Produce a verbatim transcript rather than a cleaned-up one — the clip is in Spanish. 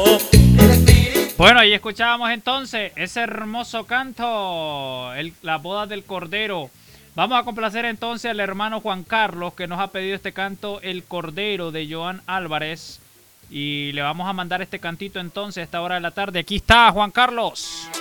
Bueno, ahí escuchábamos entonces ese hermoso canto, el, la boda del Cordero. Vamos a complacer entonces al hermano Juan Carlos que nos ha pedido este canto, El Cordero de Joan Álvarez. Y le vamos a mandar este cantito entonces a esta hora de la tarde. Aquí está Juan Carlos.